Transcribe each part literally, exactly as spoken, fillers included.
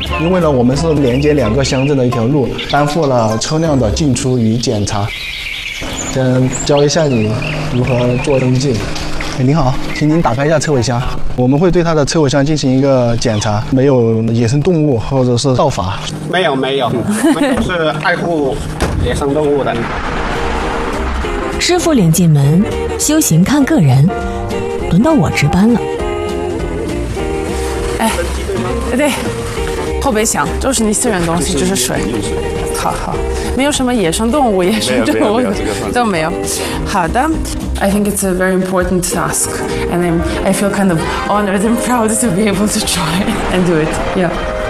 因为呢，我们是连接两个乡镇的一条路，担负了车辆的进出与检查。先教一下你如何做登记。哎，您好，请您打开一下车尾箱，我们会对它的车尾箱进行一个检查，没有野生动物或者是盗伐？ 没有没有，我们都是爱护野生动物的。 师傅领进门，修行看个人，轮到我值班了。 哎，对，后备箱就是你私人东西，就是水。好好，没有什么野生动物，野生动物都没有。好的。I think it's a very important task, and I'm, I feel kind of honored and proud to be able to try and do it. Yeah.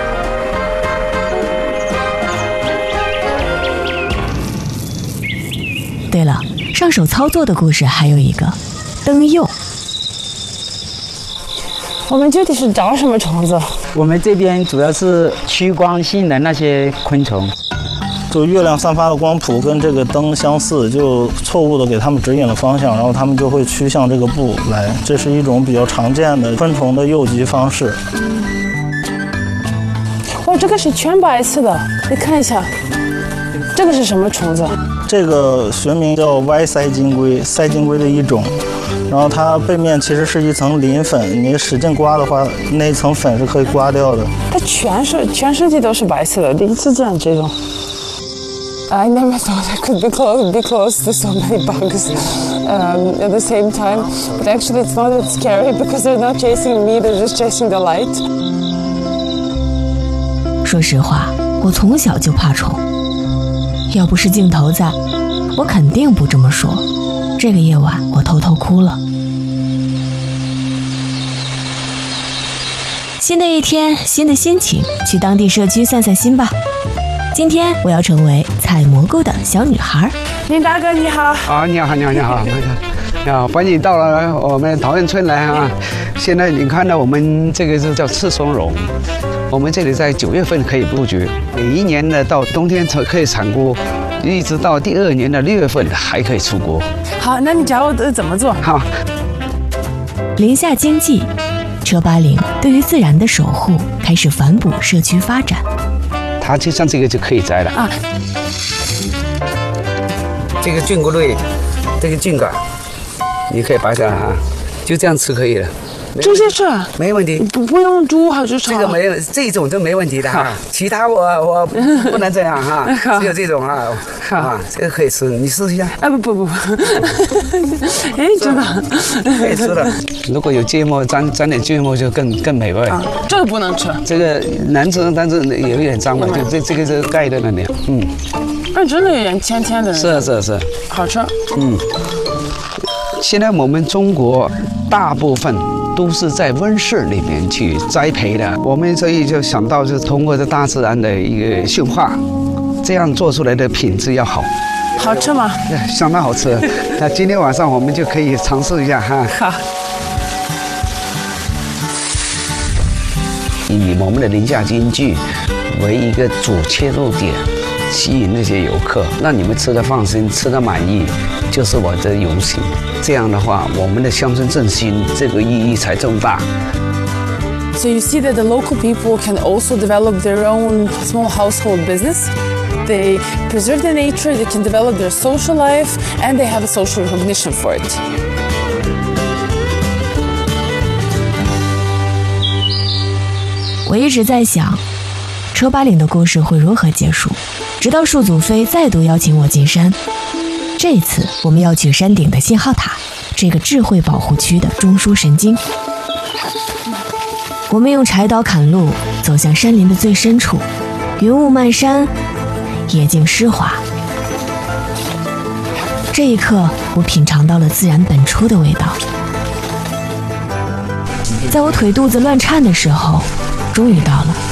对了，上手操作的故事还有一个灯釉。 我们具体是找什么虫子？ 我们这边主要是趋光性的那些昆虫。 就月亮散发的光谱跟这个灯相似，就错误的给它们指引了方向，然后它们就会趋向这个布来。这是一种比较常见的昆虫的诱集方式。 哇，这个是全白色的，你看一下，这个是什么虫子？ 这个学名叫歪鳃金龟，鳃金龟的一种。然后它背面其实是一层磷粉，你使劲刮的话，那一层粉是可以刮掉的。 它全是全身体都是白色的，第一次见这种。I never thought I could be close, be close to so many bugs um, at the same time. But actually, it's not that scary because they're not chasing me; they're just chasing the light. 说实话，我从小就怕虫，要不是镜头在，我肯定不这么说。这个夜晚，我偷偷哭了。新的一天，新的心情，去当地社区散散心吧。今天我要成为采蘑菇的小女孩。 林大哥你好。 啊，你好，你好，你好，你好，欢迎到了我们桃源村来啊！现在你看到我们这个是叫赤松茸，我们这里在九月份可以布局，每一年呢到冬天才可以产菇，一直到第二年的六月份还可以出菇。 好，那你教我怎么做？ 好。 林下经济，车八零对于自然的守护开始反哺社区发展。 它就像这个就可以摘了啊。这个菌菇类，这个菌杆，你可以拔下来哈，就这样吃可以了。 直接吃？ 没问题。 不不用煮还是炒？ 这个没有，这种就没问题的哈。其他我我不能这样哈，只有这种啊啊，这个可以吃，你试一下。 啊不不不不，哎真的可以吃的。如果有芥末，沾沾点芥末就更更美味。 啊，这个不能吃。 这个难吃，但是有一点脏嘛，就这这个是盖在那里，嗯。 那真的有点甜甜的。 是是是。 好吃。 嗯。现在我们中国大部分都是在温室里面去栽培的，我们所以就想到就是通过这大自然的一个驯化，这样做出来的品质要好。 好吃吗？ 相当好吃。那今天晚上我们就可以尝试一下哈。 好。 以我们的林下经济为一个主切入点，吸引那些游客，让你们吃得放心，吃得满意，就是我的荣幸。这样的话，我们的乡村振兴这个意义才重大。 So you see that the local people can also develop their own small household business. They preserve the nature, they can develop their social life, and they have a social recognition for it. 我一直在想，车八岭的故事会如何结束，直到树祖飞再度邀请我进山。这次我们要去山顶的信号塔，这个智慧保护区的中枢神经。我们用柴刀砍路，走向山林的最深处，云雾漫山，野径湿滑。这一刻，我品尝到了自然本初的味道。在我腿肚子乱颤的时候，终于到了。